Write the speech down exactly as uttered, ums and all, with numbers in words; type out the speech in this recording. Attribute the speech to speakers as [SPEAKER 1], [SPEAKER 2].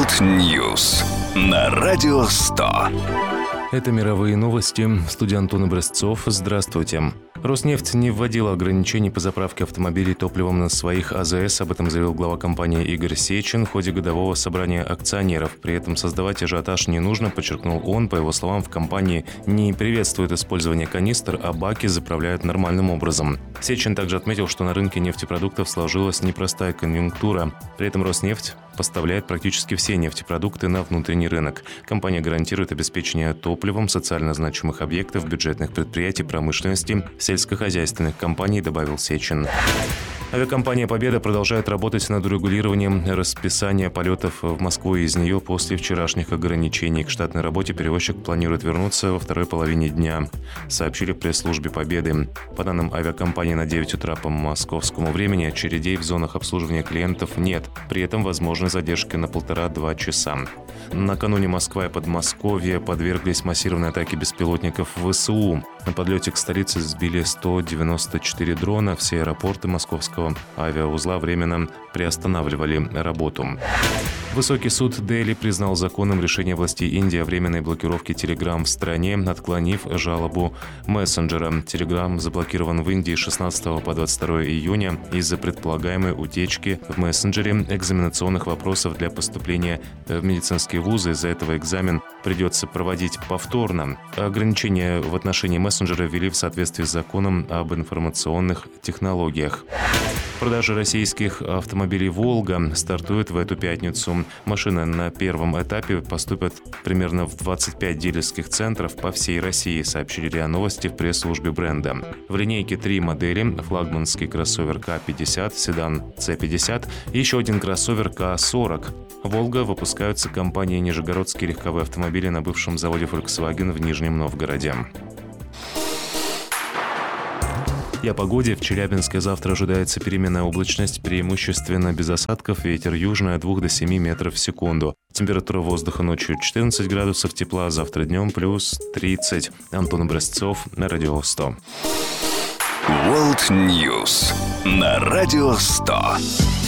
[SPEAKER 1] World News на Радио сто.
[SPEAKER 2] Это мировые новости. В студии Антон Образцов. Здравствуйте. Роснефть не вводила ограничений по заправке автомобилей топливом на своих АЗС. Об этом заявил глава компании Игорь Сечин в ходе годового собрания акционеров. При этом создавать ажиотаж не нужно, подчеркнул он. По его словам, в компании не приветствуют использование канистр, а баки заправляют нормальным образом. Сечин также отметил, что на рынке нефтепродуктов сложилась непростая конъюнктура. При этом Роснефть поставляет практически все нефтепродукты на внутренний рынок. Компания гарантирует обеспечение топливом социально значимых объектов, бюджетных предприятий, промышленности, сельскохозяйственных компаний, добавил Сечин. Авиакомпания «Победа» продолжает работать над урегулированием расписания полетов в Москву и из нее после вчерашних ограничений. К штатной работе перевозчик планирует вернуться во второй половине дня, сообщили в пресс-службе «Победы». По данным авиакомпании, на девять утра по московскому времени очередей в зонах обслуживания клиентов нет. При этом возможны задержки на полтора-два часа. Накануне Москва и Подмосковье подверглись массированной атаке беспилотников ВСУ. На подлете к столице сбили сто девяносто четыре дрона. Все аэропорты московского авиаузла временно приостанавливали работу. Высокий суд Дели признал законным решение властей Индии о временной блокировке Telegram в стране, отклонив жалобу мессенджера. Telegram заблокирован в Индии с шестнадцатого по двадцать второе июня из-за предполагаемой утечки в мессенджере экзаменационных вопросов для поступления в медицинские вузы. Из-за этого экзамен придется проводить повторно. Ограничения в отношении мессенджера ввели в соответствии с законом об информационных технологиях. Продажи российских автомобилей «Волга» стартуют в эту пятницу. Машины на первом этапе поступят примерно в двадцать пять дилерских центров по всей России, сообщили РИА Новости в пресс-службе бренда. В линейке три модели: флагманский кроссовер К пятьдесят, седан С пятьдесят и еще один кроссовер К сорок. «Волга» выпускаются компанией «Нижегородские легковые автомобили» на бывшем заводе Volkswagen в Нижнем Новгороде. И о погоде. В Челябинске завтра ожидается переменная облачность, преимущественно без осадков, ветер южный от двух до семи метров в секунду. Температура воздуха ночью четырнадцать градусов тепла, завтра днем плюс тридцать. Антон Образцов на Радио сто.
[SPEAKER 1] World News на Радио сто.